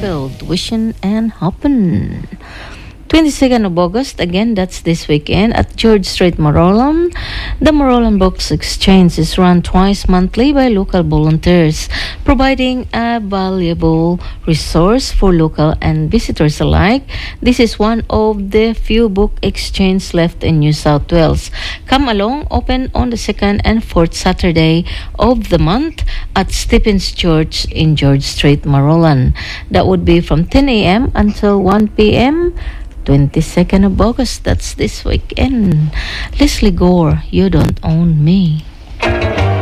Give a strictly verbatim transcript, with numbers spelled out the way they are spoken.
filled, wishing and hoping. twenty-second of August, again, that's this weekend at George Street, Morolan. The Morolan Books Exchange is run twice monthly by local volunteers, providing a valuable resource for local and visitors alike. This is one of the few book exchanges left in New South Wales. Come along, open on the second and fourth Saturday of the month at Stephen's Church in George Street, Morolan. That would be from ten a.m. until one p.m. twenty-second of August, that's this weekend. Leslie Gore, You Don't Own Me.